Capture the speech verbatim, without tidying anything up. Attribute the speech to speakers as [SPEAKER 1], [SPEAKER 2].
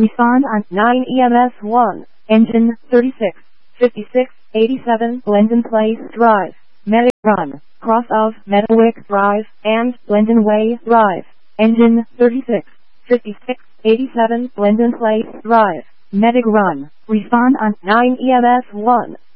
[SPEAKER 1] Respond on nine E M S one. Engine thirty-six fifty-six eighty-seven Glendon Place Drive, Medic Run, cross of Meadowwick Drive and Glendon Way Drive. Engine thirty-six fifty-six eighty-seven Glendon Place Drive, Medic Run. Respond on nine E M S one.